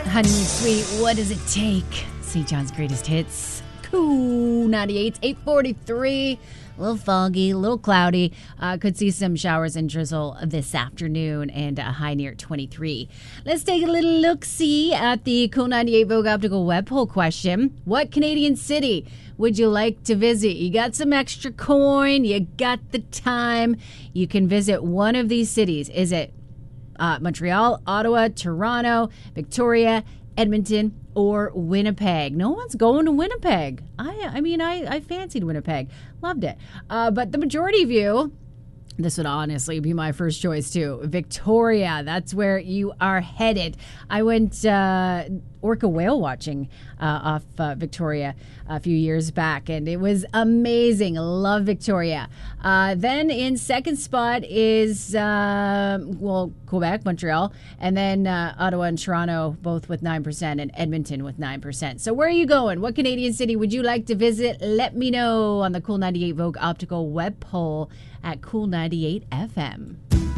Honey Sweet, what does it take? St. John's Greatest Hits. Cool 98, 8:43. A little foggy, a little cloudy. Could see some showers and drizzle this afternoon and a high near 23. Let's take a little look-see at the Cool 98 Vogue Optical Web Poll question. What Canadian city would you like to visit? You got some extra coin, you got the time. You can visit one of these cities. Is it Montreal, Ottawa, Toronto, Victoria, Edmonton, or Winnipeg? No one's going to Winnipeg. I fancied Winnipeg. Loved it. But the majority of you, this would honestly be my first choice too. Victoria, that's where you are headed. I went orca whale watching off Victoria a few years back, and it was amazing. Love Victoria. Then in second spot is, Quebec, Montreal, and then Ottawa and Toronto, both with 9%, and Edmonton with 9%. So where are you going? What Canadian city would you like to visit? Let me know on the Cool 98 Vogue Optical web poll at Cool 98 FM.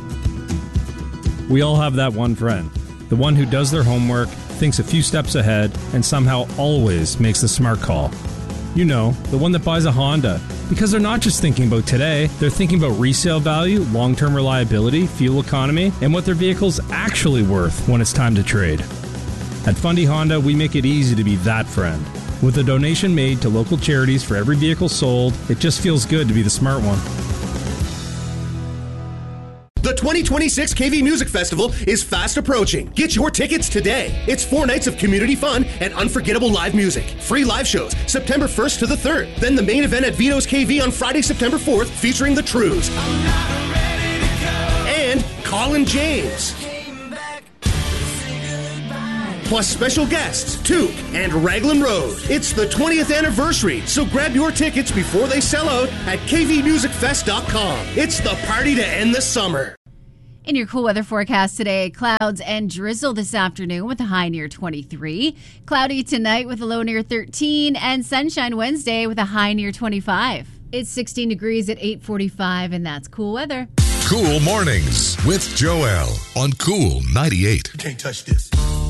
We all have that one friend. The one who does their homework, thinks a few steps ahead, and somehow always makes the smart call. You know, the one that buys a Honda. Because they're not just thinking about today, they're thinking about resale value, long-term reliability, fuel economy, and what their vehicle's actually worth when it's time to trade. At Fundy Honda, we make it easy to be that friend. With a donation made to local charities for every vehicle sold, it just feels good to be the smart one. The 2026 KV Music Festival is fast approaching. Get your tickets today. It's 4 nights of community fun and unforgettable live music. Free live shows September 1st to the 3rd. Then the main event at Vito's KV on Friday, September 4th, featuring The Trues. And Colin James. Plus special guests, Took and Raglan Road. It's the 20th anniversary, so grab your tickets before they sell out at kvmusicfest.com. It's the party to end the summer. In your cool weather forecast today, clouds and drizzle this afternoon with a high near 23. Cloudy tonight with a low near 13. And sunshine Wednesday with a high near 25. It's 16 degrees at 8:45, and that's cool weather. Cool Mornings with Joel on Cool 98. You can't touch this.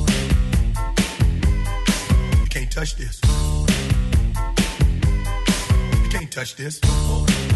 You can't touch this. You can't touch this.